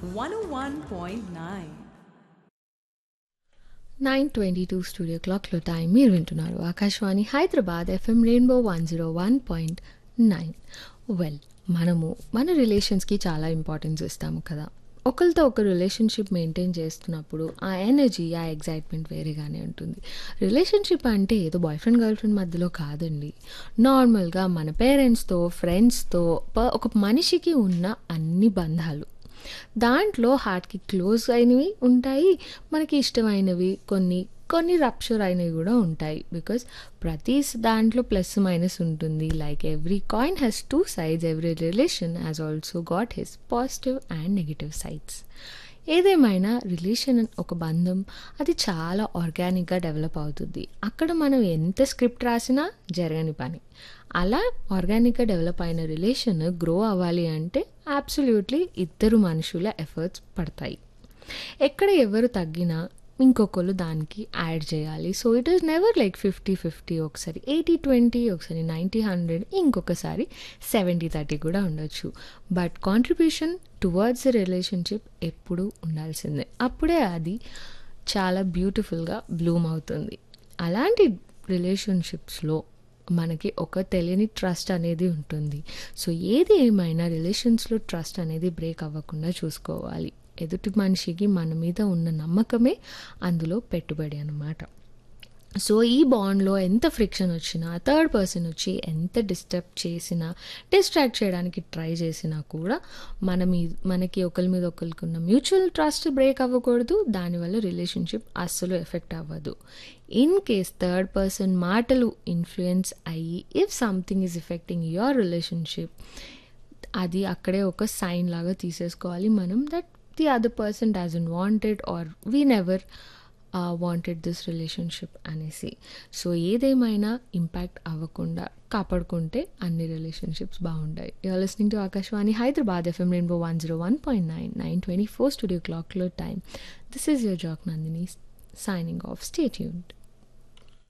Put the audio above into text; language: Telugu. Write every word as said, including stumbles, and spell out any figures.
one oh one point nine. Nine twenty two studio క్లాక్లో టైం మీరు వింటున్నారు Akashvani Hyderabad FM rainbow one zero one point nine. Well, మనము మన రిలేషన్స్కి చాలా ఇంపార్టెన్స్ ఇస్తాము కదా. ఒకరితో ఒక రిలేషన్షిప్ మెయింటైన్ చేస్తున్నప్పుడు ఆ ఎనర్జీ, ఆ ఎగ్జైట్మెంట్ వేరేగానే ఉంటుంది. రిలేషన్షిప్ అంటే ఏదో బాయ్ ఫ్రెండ్ గర్ల్ ఫ్రెండ్ మధ్యలో కాదండి. నార్మల్గా మన పేరెంట్స్తో, ఫ్రెండ్స్తో ఒక మనిషికి ఉన్న అన్ని బంధాలు. దాంట్లో హార్ట్కి క్లోజ్ అయినవి ఉంటాయి, మనకి ఇష్టమైనవి కొన్ని కొన్ని రప్చర్ అయినవి కూడా ఉంటాయి. బికాస్ ప్రతి దాంట్లో ప్లస్ మైనస్ ఉంటుంది. Like every coin has two sides, every relation has also got his positive and negative sides. ఏదేమైనా రిలేషన్ ఒక బంధం అది చాలా ఆర్గానిక్గా డెవలప్ అవుతుంది. అక్కడ మనం ఎంత స్క్రిప్ట్ రాసినా జరగని పని. అలా ఆర్గానిక్గా డెవలప్ అయిన రిలేషన్ గ్రో అవ్వాలి అంటే అబ్సల్యూట్లీ ఇద్దరు మనుషుల ఎఫర్ట్స్ పడతాయి. ఎక్కడ ఎవరు తగ్గినా ఇంకొకరు దానికి యాడ్ చేయాలి. So it is never like fifty fifty, ఒకసారి ఎయిటీ ట్వంటీ, ఒకసారి నైంటీ హండ్రెడ్, ఇంకొకసారి సెవెంటీ థర్టీ కూడా ఉండొచ్చు. But contribution towards the relationship ఎప్పుడూ ఉండాల్సిందే. అప్పుడే అది చాలా బ్యూటిఫుల్గా బ్లూమ్ అవుతుంది. అలాంటి రిలేషన్షిప్స్లో మనకి ఒక తెలియని ట్రస్ట్ అనేది ఉంటుంది. సో ఏది ఏమైనా రిలేషన్స్లో ట్రస్ట్ అనేది బ్రేక్ అవ్వకుండా చూసుకోవాలి. ఎదుటి మనిషికి మన మీద ఉన్న నమ్మకమే అందులో పెట్టుబడి అన్నమాట. సో ఈ బాండ్లో ఎంత ఫ్రిక్షన్ వచ్చినా, థర్డ్ పర్సన్ వచ్చి ఎంత డిస్టర్బ్ చేసినా, డిస్ట్రాక్ట్ చేయడానికి ట్రై చేసినా కూడా మన మీ మనకి ఒకరి మీద ఒకరికి ఉన్న మ్యూచువల్ ట్రస్ట్ బ్రేక్ అవ్వకూడదు. దానివల్ల రిలేషన్షిప్ అస్సలు ఎఫెక్ట్ అవ్వదు. ఇన్ కేస్ థర్డ్ పర్సన్ మాటలు ఇన్ఫ్లుయెన్స్ అయ్యి if something is affecting your relationship, అది అక్కడే ఒక సైన్ లాగా తీసేసుకోవాలి మనం, that the other person doesn't wanted are we never wanted this relationship అనేసి. సో ఏదేమైనా ఇంపాక్ట్ అవ్వకుండా కాపాడుకుంటే అన్ని రిలేషన్షిప్స్ బాగుంటాయి. You're listening to Akashvani Hyderabad FM rainbow one zero one point nine, nine twenty four studio క్లాక్లో time. This is your Jack Nandini signing off. Stay tuned.